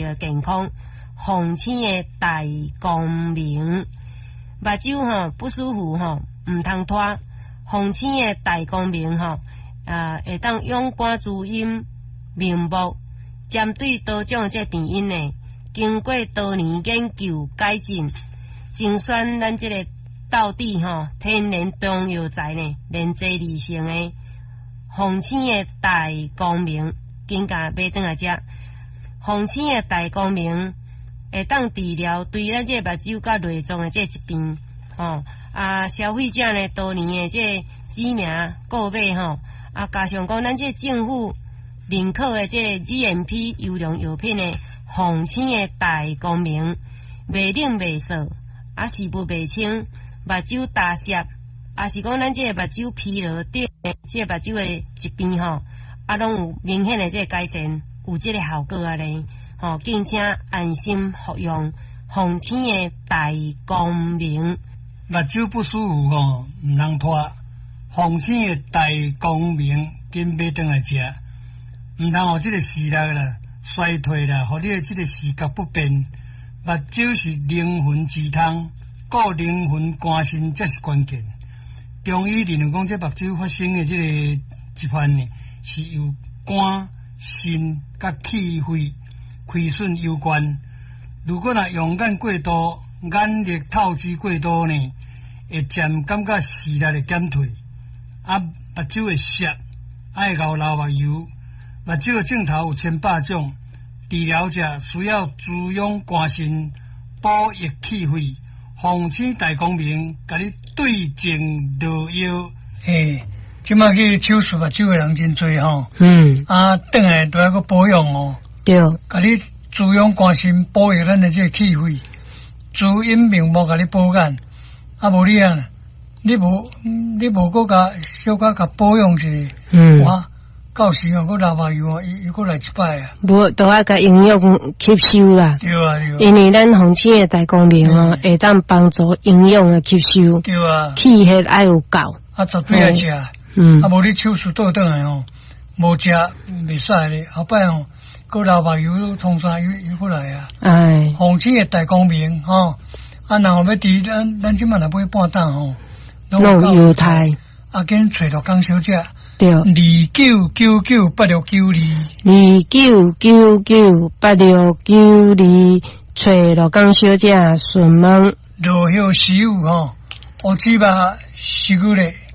着健康。红星的大光明，目睭吼不舒服吼，唔通拖。红星的大光明吼，会当勇敢滋阴明目，针对多种这病因呢，经过多年研究改进，精选咱这个道地吼天然中药材呢，连接理性的红星的大光明，紧甲买转来食。红星的大光明会当治疗对咱这目睭甲内脏的这疾病，消费者呢多年的这知名购买吼，加上讲咱这政府认可的这 GMP 优良药品的红星的大光明，袂冷袂涩，是不袂清，目睭大涩，是讲咱这目睭疲劳等这目睭的疾病吼，拢有明显的这改善，有这个效果咧。敬请安心服用红星的大光明。 目睭不舒服吼，唔通拖。红星的大光明，紧买转来食，唔通互这个视力啦衰退啦，互你的这个视觉不便。目睭是灵魂之汤，顾灵魂肝肾才是关键。中医认为讲，这目睭发生的这个疾患呢，是由肝、肾甲气血亏损有关。如果若用眼过度、眼力透支过度呢，会渐感觉视力的减退，目睭会涩，爱熬流目油。目睭的镜头有千百种，治疗者需要滋养肝肾、补益气血。红星大光明，甲你对症落药。即马去手术目睭的人真多吼。转来都要个保养哦。 对， 甲你滋养肝肾，补益咱的这个气血，滋阴明目，甲你保养。无你啊，你无搁甲小可甲保养一下，哇，到时候搁流目油啊，伊搁来一摆啊。 无都要甲营养吸收啦。对啊。因为咱红星的大光明会当帮助营养的吸收。 对啊。 气血爱有够。 绝对爱食。无你手术倒转来吼，无食袂使咧，后摆吼。搁流目油冲啥又过来啊！红星的大光明吼，然后要治咱即满若买半担吼， 弄犹太， 紧找到江小姐， 对，29998692，29998692，找到江小姐询问。 落叶食物吼，乌鸡肉10个咧。